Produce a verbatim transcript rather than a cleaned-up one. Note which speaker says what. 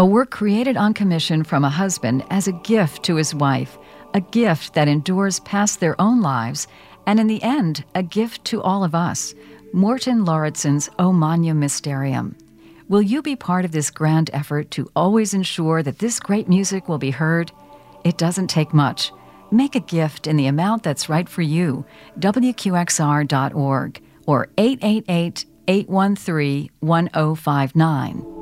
Speaker 1: a work created on commission from a husband as a gift to his wife, a gift that endures past their own lives, and in the end, a gift to all of us. Morton Lauritson's O Magnum Mysterium. Will you be part of this grand effort to always ensure that this great music will be heard? It doesn't take much. Make a gift in the amount that's right for you. W Q X R dot org or eight eight eight, eight one three, one zero five nine.